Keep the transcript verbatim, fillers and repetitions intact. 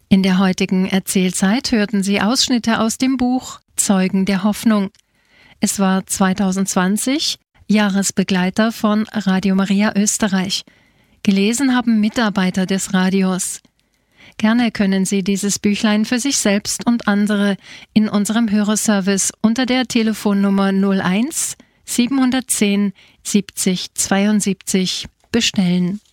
In der heutigen Erzählzeit hörten Sie Ausschnitte aus dem Buch Zeugen der Hoffnung. Es war zwanzig zwanzig, Jahresbegleiter von Radio Maria Österreich. Gelesen haben Mitarbeiter des Radios. Gerne können Sie dieses Büchlein für sich selbst und andere in unserem Hörerservice unter der Telefonnummer null eins siebenhundertzehn siebzig zweiundsiebzig bestellen.